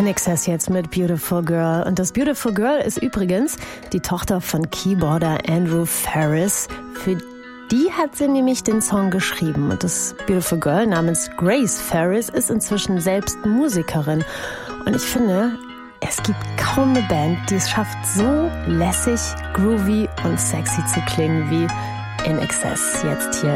INXS jetzt mit Beautiful Girl. Und das Beautiful Girl ist übrigens die Tochter von Keyboarder Andrew Farriss. Für die hat sie nämlich den Song geschrieben. Und das Beautiful Girl namens Grace Farriss ist inzwischen selbst Musikerin. Und ich finde, es gibt kaum eine Band, die es schafft, so lässig, groovy und sexy zu klingen wie INXS jetzt hier